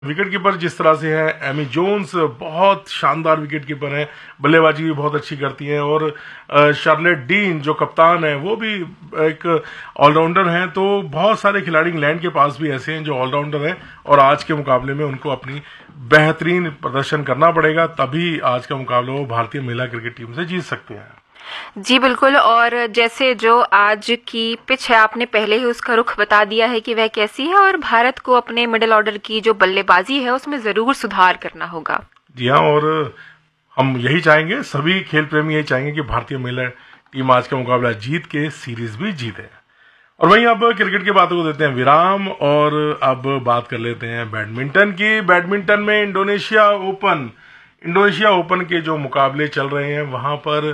Wicket keeper जिस तरह से है, एमी जोन्स बहुत शानदार विकेट कीपर है, बल्लेबाजी भी बहुत अच्छी करती है। और शार्लेट डीन जो कप्तान है वो भी एक ऑलराउंडर हैं। तो बहुत सारे खिलाड़ी इंग्लैंड के पास भी ऐसे हैं जो ऑलराउंडर हैं, और आज के मुकाबले में उनको अपनी बेहतरीन प्रदर्शन करना पड़ेगा, तभी आज का मुकाबला वो भारतीय महिला क्रिकेट टीम से जीत सकते हैं। जी बिल्कुल। और जैसे जो आज की पिच है, आपने पहले ही उसका रुख बता दिया है कि वह कैसी है, और भारत को अपने मिडिल ऑर्डर की जो बल्लेबाजी है उसमें जरूर सुधार करना होगा। जी हाँ, और हम यही चाहेंगे, सभी खेल प्रेमी यही चाहेंगे कि भारतीय महिला टीम आज का मुकाबला जीत के सीरीज भी जीते। और वहीं अब क्रिकेट की बातों को देते हैं विराम, और अब बात कर लेते हैं बैडमिंटन की। बैडमिंटन में इंडोनेशिया ओपन के जो मुकाबले चल रहे हैं, वहां पर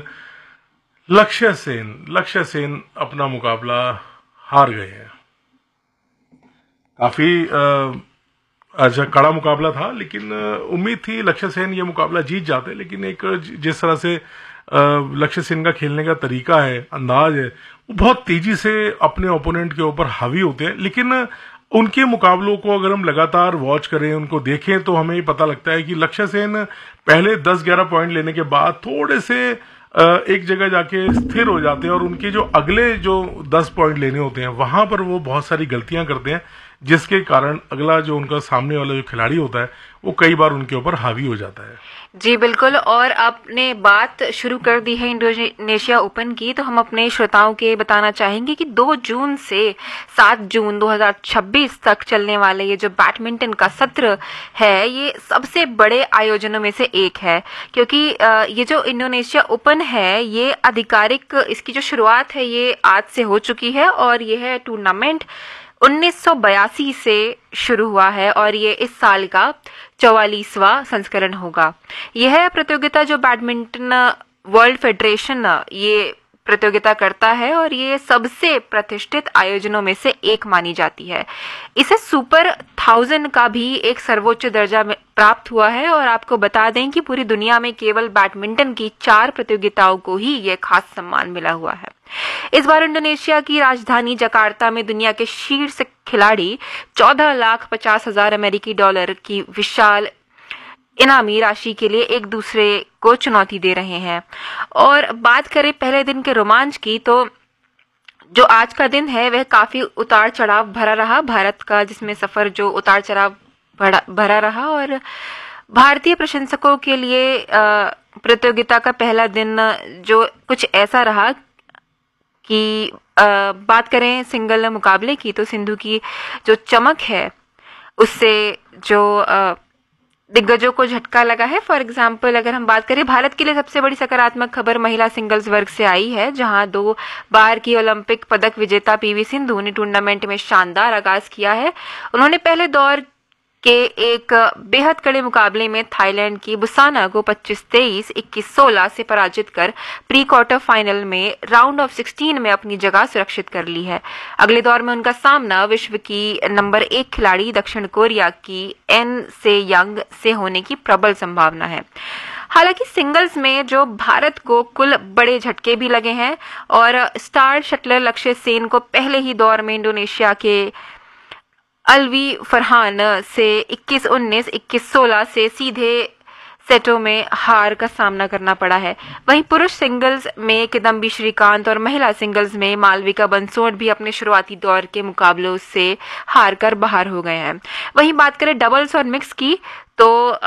लक्ष्य सेन अपना मुकाबला हार गए हैं। काफी अच्छा कड़ा मुकाबला था, लेकिन उम्मीद थी लक्ष्य सेन ये मुकाबला जीत जाते, लेकिन एक जिस तरह से लक्ष्य सेन का खेलने का तरीका है, अंदाज है, वो बहुत तेजी से अपने ओपोनेंट के ऊपर हावी होते हैं। लेकिन उनके मुकाबलों को अगर हम लगातार वॉच करें, उनको देखें, तो हमें पता लगता है कि लक्ष्य सेन पहले 10-11 पॉइंट लेने के बाद थोड़े से एक जगह जाके स्थिर हो जाते हैं, और उनके जो अगले जो 10 पॉइंट लेने होते हैं वहां पर वो बहुत सारी गलतियां करते हैं, जिसके कारण अगला जो उनका सामने वाला जो खिलाड़ी होता है वो कई बार उनके ऊपर हावी हो जाता है। जी बिल्कुल। और आपने बात शुरू कर दी है इंडोनेशिया ओपन की, तो हम अपने श्रोताओं के बताना चाहेंगे कि 2 जून से 7 जून 2026 तक चलने वाले ये जो बैडमिंटन का सत्र है, ये सबसे बड़े आयोजनों में से एक है, क्योंकि ये जो इंडोनेशिया ओपन है, ये आधिकारिक इसकी जो शुरुआत है ये आज से हो चुकी है, और ये है टूर्नामेंट 1982 से शुरू हुआ है, और ये इस साल का 44वां संस्करण होगा। यह प्रतियोगिता जो बैडमिंटन वर्ल्ड फेडरेशन ये प्रतियोगिता करता है, और ये सबसे प्रतिष्ठित आयोजनों में से एक मानी जाती है। इसे सुपर 1000 का भी एक सर्वोच्च दर्जा प्राप्त हुआ है, और आपको बता दें कि पूरी दुनिया में केवल बैडमिंटन की 4 प्रतियोगिताओं को ही यह खास सम्मान मिला हुआ है। इस बार इंडोनेशिया की राजधानी जकार्ता में दुनिया के शीर्ष खिलाड़ी 14,50,000 अमेरिकी डॉलर की विशाल इनामी राशि के लिए एक दूसरे को चुनौती दे रहे हैं। और बात करें पहले दिन के रोमांच की, तो जो आज का दिन है वह काफी उतार चढ़ाव भरा रहा भारत का, जिसमें सफर जो उतार चढ़ाव भरा रहा। और भारतीय प्रशंसकों के लिए प्रतियोगिता का पहला दिन जो कुछ ऐसा रहा कि बात करें सिंगल मुकाबले की, तो सिंधु की जो चमक है उससे जो दिग्गजों को झटका लगा है। फॉर एग्जाम्पल अगर हम बात करें, भारत के लिए सबसे बड़ी सकारात्मक खबर महिला सिंगल्स वर्ग से आई है, जहां 2 बार की ओलंपिक पदक विजेता पीवी सिंधु ने टूर्नामेंट में शानदार आगाज किया है। उन्होंने पहले दौर के एक बेहद कड़े मुकाबले में थाईलैंड की बुसाना को 25-23, 21-16 से पराजित कर प्री क्वार्टर फाइनल में राउंड ऑफ 16 में अपनी जगह सुरक्षित कर ली है। अगले दौर में उनका सामना विश्व की नंबर 1 खिलाड़ी दक्षिण कोरिया की एन से यंग से होने की प्रबल संभावना है। हालांकि सिंगल्स में जो भारत को कुल बड़े झटके भी लगे हैं, और स्टार शटलर लक्ष्य सेन को पहले ही दौर में इंडोनेशिया के अलवी फरहान से 21-19, 21-16 से सीधे सेटों में हार का सामना करना पड़ा है। वहीं पुरुष सिंगल्स में किदम्बी श्रीकांत और महिला सिंगल्स में मालविका बंसोड भी अपने शुरुआती दौर के मुकाबलों से हार कर बाहर हो गए हैं। वहीं बात करें डबल्स और मिक्स की, तो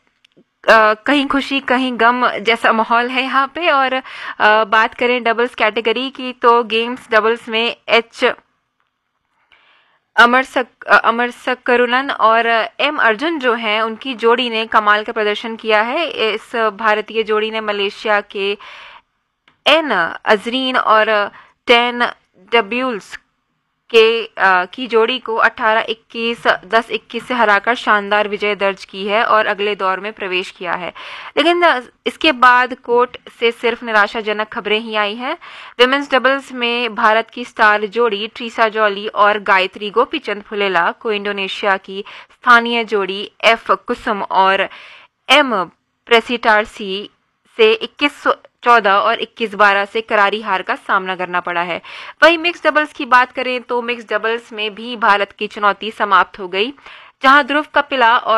कहीं खुशी कहीं गम जैसा माहौल है यहाँ पे। और बात करें डबल्स कैटेगरी की, तो गेम्स डबल्स में अमर सकरुणन और एम अर्जुन जो हैं, उनकी जोड़ी ने कमाल का प्रदर्शन किया है। इस भारतीय जोड़ी ने मलेशिया के एन अजरीन और 10 डब्यूल्स की जोड़ी को 18-21, 10-21 से हराकर शानदार विजय दर्ज की है और अगले दौर में प्रवेश किया है। लेकिन इसके बाद कोर्ट से सिर्फ निराशाजनक खबरें ही आई हैं। विमेंस डबल्स में भारत की स्टार जोड़ी ट्रीसा जॉली और गायत्री गोपीचंद फुलेला को इंडोनेशिया की स्थानीय जोड़ी एफ कुसुम और एम प्रेसिटारसी से 21-14 और 21-12 से करारी हार का सामना करना पड़ा है। वहीं मिक्स डबल्स की बात करें तो मिक्स डबल्स में भी भारत की चुनौती समाप्त हो गई। जहां ध्रुव कपिला और